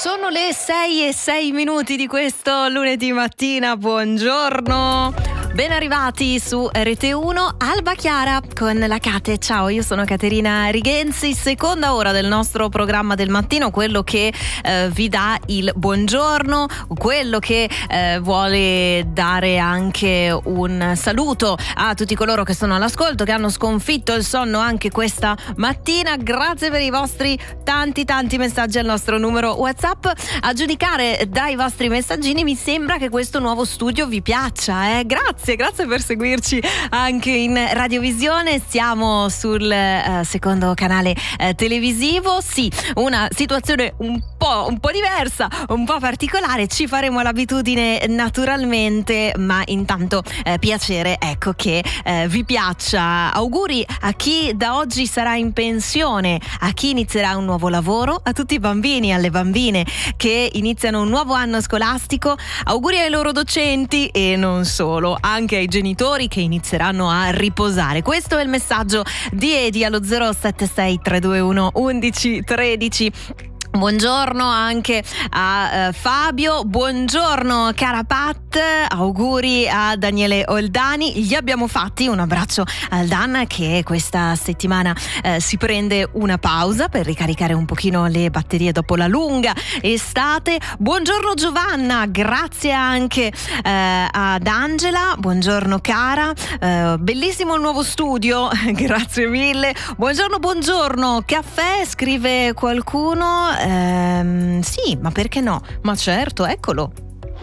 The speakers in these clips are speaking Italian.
Sono le 6:06 di questo lunedì mattina, buongiorno. Ben arrivati su RT1 Alba Chiara con la Cate. Ciao, io sono Caterina Righenzi, seconda ora del nostro programma del mattino, quello che vi dà il buongiorno, quello che vuole dare anche un saluto a tutti coloro che sono all'ascolto, che hanno sconfitto il sonno anche questa mattina. Grazie per i vostri tanti messaggi al nostro numero WhatsApp. A giudicare dai vostri messaggini mi sembra che questo nuovo studio vi piaccia, Grazie per seguirci anche in radiovisione. Siamo sul secondo canale televisivo. Sì, una situazione un po' diversa, un po' particolare. Ci faremo l'abitudine naturalmente, ma intanto piacere, ecco, che vi piaccia. Auguri a chi da oggi sarà in pensione, a chi inizierà un nuovo lavoro, a tutti i bambini, alle bambine che iniziano un nuovo anno scolastico. Auguri ai loro docenti e non solo, anche ai genitori che inizieranno a riposare. Questo è il messaggio di Edi allo 076 321 1113. Buongiorno anche a Fabio, buongiorno cara Pat, auguri a Daniele Oldani. Gli abbiamo fatti un abbraccio al Dan che questa settimana si prende una pausa per ricaricare un pochino le batterie dopo la lunga estate. Buongiorno Giovanna, grazie anche ad Angela, buongiorno cara, bellissimo il nuovo studio, grazie mille. Buongiorno, caffè, scrive qualcuno. Sì, ma perché no? Ma certo, eccolo.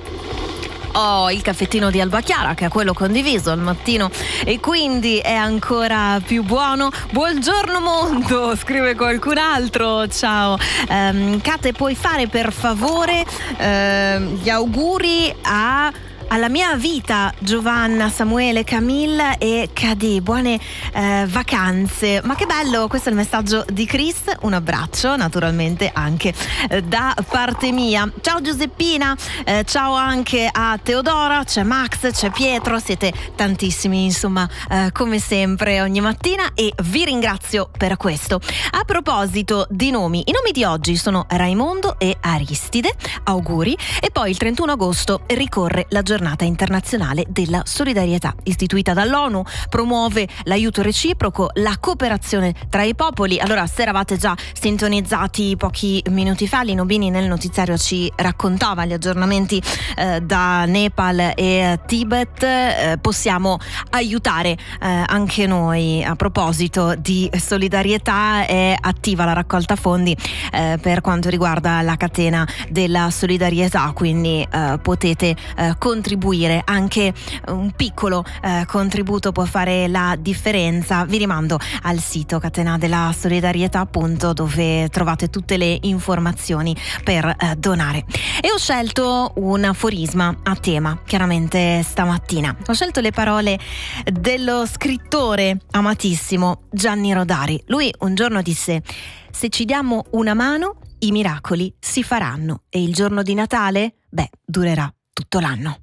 Oh, il caffettino di Alba Chiara, che è quello condiviso al mattino e quindi è ancora più buono. Buongiorno mondo, scrive qualcun altro. Ciao Cate, puoi fare per favore gli auguri alla mia vita, Giovanna, Samuele, Camilla e Cadi, buone vacanze. Ma che bello, questo è il messaggio di Chris, un abbraccio naturalmente anche da parte mia. Ciao Giuseppina, ciao anche a Teodora, c'è Max, c'è Pietro, siete tantissimi insomma come sempre ogni mattina e vi ringrazio per questo. A proposito di nomi, i nomi di oggi sono Raimondo e Aristide, auguri. E poi il 31 agosto ricorre la giornata internazionale della solidarietà, istituita dall'ONU, promuove l'aiuto reciproco, la cooperazione tra i popoli. Allora, se eravate già sintonizzati pochi minuti fa, Lino Bini nel notiziario ci raccontava gli aggiornamenti da Nepal e Tibet. Possiamo aiutare anche noi. A proposito di solidarietà, è attiva la raccolta fondi per quanto riguarda la catena della solidarietà, quindi potete contribuire, anche un piccolo contributo può fare la differenza. Vi rimando al sito Catena della Solidarietà, appunto, dove trovate tutte le informazioni per donare. E ho scelto un aforisma a tema, chiaramente stamattina. Ho scelto le parole dello scrittore amatissimo Gianni Rodari. Lui un giorno disse: se ci diamo una mano, i miracoli si faranno, e il giorno di Natale, durerà tutto l'anno.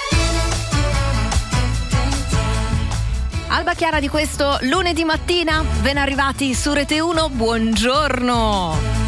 Alba Chiara di questo lunedì mattina, ben arrivati su RT1, buongiorno!